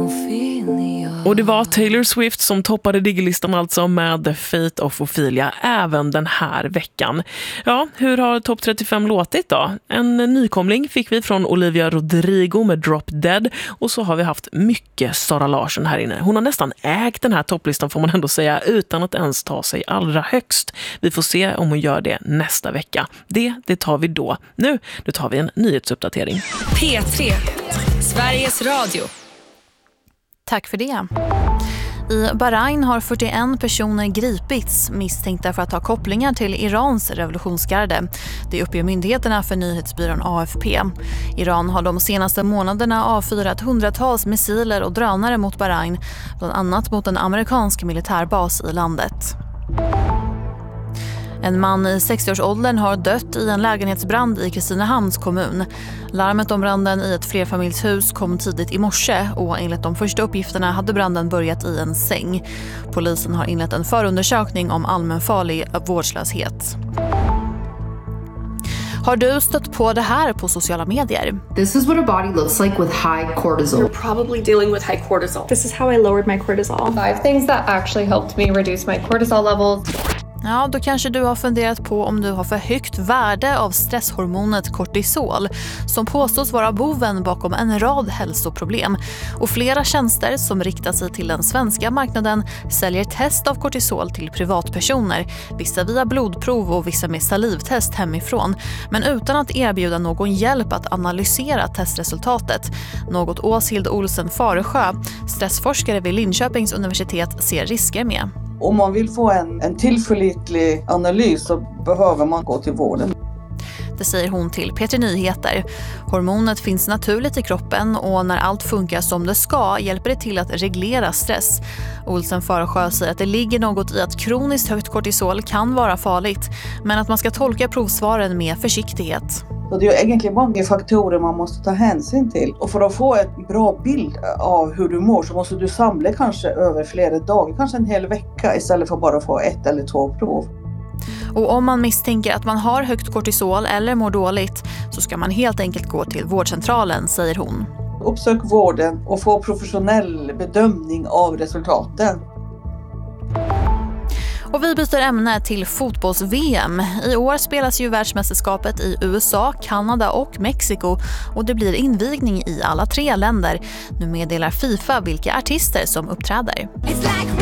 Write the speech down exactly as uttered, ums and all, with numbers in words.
Och det var Taylor Swift som toppade diggelistan alltså med The Fate of Ophelia även den här veckan. Ja, hur har topp trettiofem låtit då? En nykomling fick vi från Olivia Rodrigo med Drop Dead, och så har vi haft mycket Sara Larsson här inne. Hon har nästan ägt den här topplistan, får man ändå säga, utan att ens ta sig allra högst. Vi får se om hon gör det nästa vecka. Det, det tar vi då. Nu, då tar vi en nyhetsuppdatering. P tre, Sveriges Radio. Tack för det. I Bahrain har fyrtioen personer gripits misstänkta för att ha kopplingar till Irans revolutionsgarde. Det uppger myndigheterna för nyhetsbyrån A F P. Iran har de senaste månaderna avfyrat hundratals missiler och drönare mot Bahrain, bland annat mot en amerikansk militärbas i landet. En man i sextioårsåldern har dött i en lägenhetsbrand i Kristinehamns kommun. Larmet om branden i ett flerfamiljshus kom tidigt i morse, och enligt de första uppgifterna hade branden börjat i en säng. Polisen har inlett en förundersökning om allmänfarlig vårdslöshet. Har du stött på det här på sociala medier? This is what a body looks like with high cortisol. You're probably dealing with high cortisol. This is how I lowered my cortisol. Five things that actually helped me reduce my cortisol levels. Ja, då kanske du har funderat på om du har för högt värde av stresshormonet kortisol, som påstås vara boven bakom en rad hälsoproblem. Och flera tjänster som riktar sig till den svenska marknaden säljer test av kortisol till privatpersoner, vissa via blodprov och vissa med salivtest hemifrån, men utan att erbjuda någon hjälp att analysera testresultatet. Något Åshild Olsen Faresjö, stressforskare vid Linköpings universitet, ser risker med. Om man vill få en, en tillförlitlig analys så behöver man gå till vården. Det säger hon till P tre Nyheter. Hormonet finns naturligt i kroppen, och när allt funkar som det ska hjälper det till att reglera stress. Olsen Faresjö säger att det ligger något i att kroniskt högt kortisol kan vara farligt, men att man ska tolka provsvaren med försiktighet. Så det är egentligen många faktorer man måste ta hänsyn till. Och för att få en bra bild av hur du mår så måste du samla kanske över flera dagar, kanske en hel vecka, istället för bara få ett eller två prov. Och om man misstänker att man har högt kortisol eller mår dåligt så ska man helt enkelt gå till vårdcentralen, säger hon. Uppsök vården och få professionell bedömning av resultaten. Och vi byter ämne till fotbolls-V M. I år spelas ju världsmästerskapet i U S A, Kanada och Mexiko, och det blir invigning i alla tre länder. Nu meddelar FIFA vilka artister som uppträder.